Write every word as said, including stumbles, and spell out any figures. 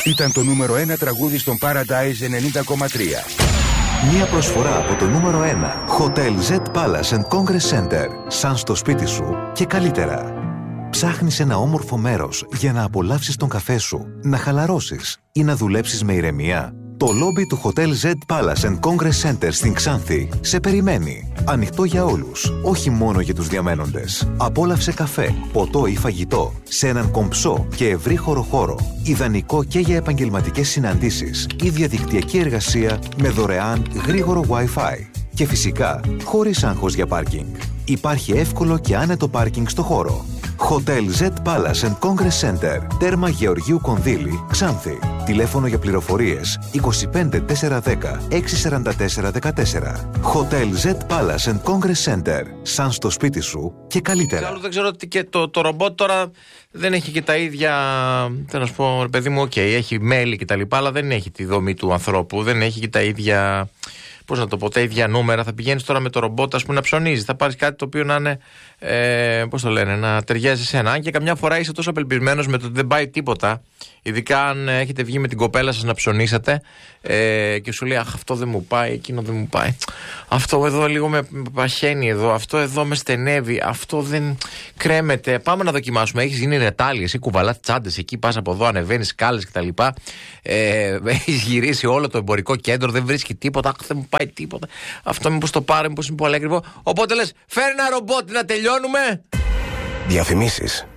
Ήταν το νούμερο ένα τραγούδι στον Paradise ενενήντα κόμμα τρία. Μια προσφορά από το νούμερο ένα. Hotel Z Palace and Congress Center. Σαν στο σπίτι σου και καλύτερα. Ψάχνεις ένα όμορφο μέρος για να απολαύσεις τον καφέ σου, να χαλαρώσεις ή να δουλέψεις με ηρεμία? Το λόμπι του Hotel Z Palace and Congress Center στην Ξάνθη σε περιμένει. Ανοιχτό για όλους, όχι μόνο για τους διαμένοντες. Απόλαυσε καφέ, ποτό ή φαγητό σε έναν κομψό και ευρύχωρο χώρο. Ιδανικό και για επαγγελματικές συναντήσεις ή διαδικτυακή εργασία με δωρεάν γρήγορο Wi-Fi. Και φυσικά, χωρίς άγχος για πάρκινγκ. Υπάρχει εύκολο και άνετο πάρκινγκ στο χώρο. Hotel Z Palace and Congress Center, τέρμα Γεωργίου Κονδύλη, Ξάνθη. Τηλέφωνο για πληροφορίες είκοσι πέντε τετρακόσια δέκα έξι σαράντα τέσσερα δεκατέσσερα. Hotel Z Palace and Congress Center, σαν στο σπίτι σου και καλύτερα. Άλλο δεν ξέρω ότι και το, το ρομπότ τώρα δεν έχει και τα ίδια. Θέλω να σου πω, ρε παιδί μου, οκ, okay, έχει μέλη και τα λοιπά, αλλά δεν έχει τη δομή του ανθρώπου, δεν έχει και τα ίδια. Πώς να το πω, τα ίδια νούμερα. Θα πηγαίνεις τώρα με το ρομπότ, ας πούμε, να ψωνίζεις. Θα πάρεις κάτι το οποίο να είναι, ε, πώς το λένε, να ταιριάζει σε σένα. Αν και καμιά φορά είσαι τόσο απελπισμένος με το ότι δεν πάει τίποτα, ειδικά αν έχετε βγει με την κοπέλα σας να ψωνίσετε ε, και σου λέει, αχ, αυτό δεν μου πάει, εκείνο δεν μου πάει. Αυτό εδώ λίγο με παχαίνει εδώ, αυτό εδώ με στενεύει, αυτό δεν κρέμεται. Πάμε να δοκιμάσουμε. Έχεις γίνει ρετάλιες ή κουβαλάς τσάντες εκεί, πας από εδώ, ανεβαίνεις σκάλες κτλ. Ε, έχεις γυρίσει όλο το εμπορικό κέντρο, δεν βρίσκει τίποτα, αχ, δεν μου πάει τίποτα. Αυτό μήπως το πάρω, μήπως είναι πολύ ακριβό. Οπότε λες, φέρει ένα ρομπότ να τελειώνουμε. Διαφημίσεις.